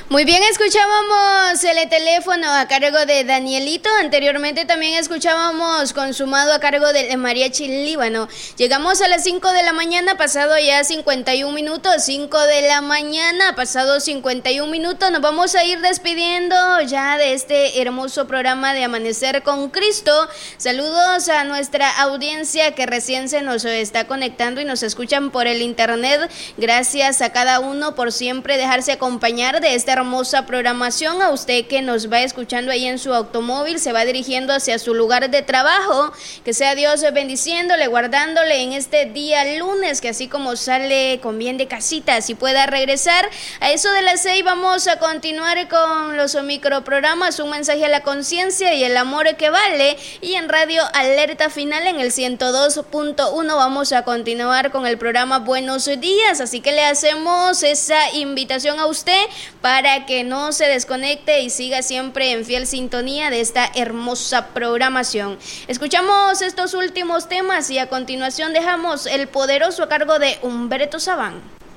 Muy bien, escuchábamos el teléfono a cargo de Danielito. Anteriormente también escuchábamos Consumado a cargo de Mariachi Líbano. Llegamos a las 5 de la mañana, pasado ya 51 minutos. 5 de la mañana, pasado 51 minutos. Nos vamos a ir despidiendo ya de este hermoso programa de Amanecer con Cristo. Saludos a nuestra audiencia que recién se nos está conectando y nos escuchan por el internet. Gracias a cada uno por siempre dejarse acompañar de esta hermosa programación. A usted que nos va escuchando ahí en su automóvil, se va dirigiendo hacia su lugar de trabajo, que sea Dios bendiciéndole, guardándole en este día lunes, que así como sale con bien de casita, si pueda regresar. A eso de las 6 vamos a continuar con los microprogramas, un mensaje a la conciencia y el amor que vale, y en Radio Alerta Final en el 102.1 vamos a continuar con el programa Buenos Días, así que le hacemos esa invitación a usted para que no se desconecte y siga siempre en fiel sintonía de esta hermosa programación. Escuchamos estos últimos temas y a continuación dejamos El Poderoso a cargo de Humberto Sabán.